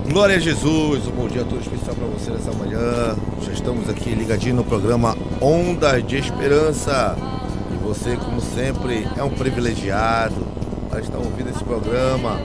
Glória a Jesus, um bom dia todo especial para você nessa manhã. Já estamos aqui ligadinho no programa Ondas de Esperança. E você, como sempre, é um privilegiado para estar ouvindo esse programa.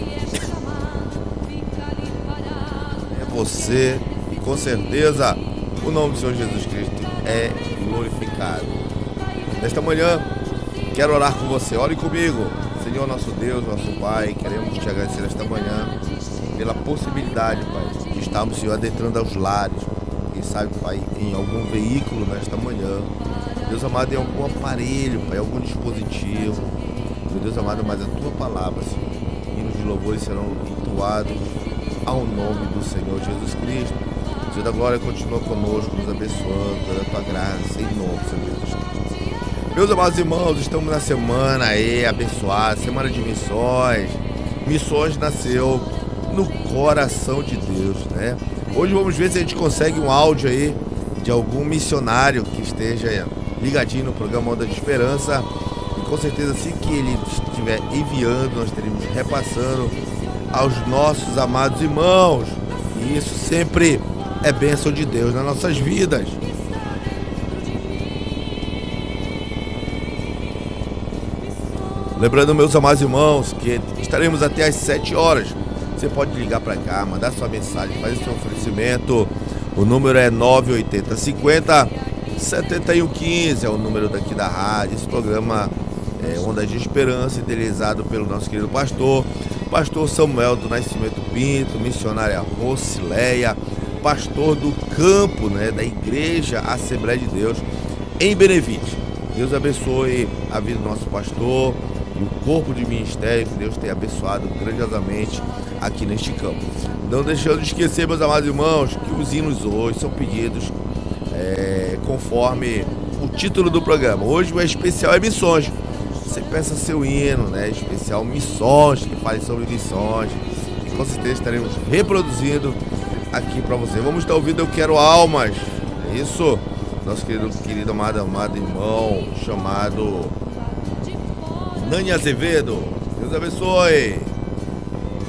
É você e com certeza o nome do Senhor Jesus Cristo é glorificado. Nesta manhã, quero orar com você. Ore comigo. Senhor nosso Deus, nosso Pai, queremos te agradecer esta manhã pela possibilidade, Pai, de estarmos, Senhor, adentrando aos lares. Quem sabe, Pai, em algum veículo nesta manhã. Deus amado, em algum aparelho, Pai, algum dispositivo. Meu Deus amado, mas a Tua palavra, Senhor, hinos de louvores serão entoados ao nome do Senhor Jesus Cristo. Senhor da glória, continua conosco, nos abençoando, pela Tua graça, em nome do Senhor Jesus Cristo. Meus amados irmãos, estamos na semana aí abençoada, semana de missões. Missões nasceu no coração de Deus, né? Hoje vamos ver se a gente consegue um áudio aí de algum missionário que esteja ligadinho no programa Onda de Esperança. E com certeza, assim que ele estiver enviando, nós teremos repassando aos nossos amados irmãos. E isso sempre é bênção de Deus nas nossas vidas. Lembrando, meus amados irmãos, que estaremos até às 7 horas. Você pode ligar para cá, mandar sua mensagem, fazer seu oferecimento. O número é 980 50 7115, é o número daqui da rádio. Esse programa é Ondas de Esperança, idealizado pelo nosso querido pastor Samuel do Nascimento Pinto, missionária Rocileia, pastor do campo, né, da Igreja Assembleia de Deus em Benevite. Deus abençoe a vida do nosso pastor e o corpo de ministério que Deus tem abençoado grandiosamente aqui neste campo. Não deixando de esquecer, meus amados irmãos, que os hinos hoje são pedidos conforme o título do programa. Hoje o especial é missões. Você peça seu hino, né? Especial missões, que fale sobre missões. E com certeza estaremos reproduzindo aqui para você. Vamos estar ouvindo Eu Quero Almas. É isso? Nosso querido amado irmão chamado Nani Azevedo. Deus abençoe.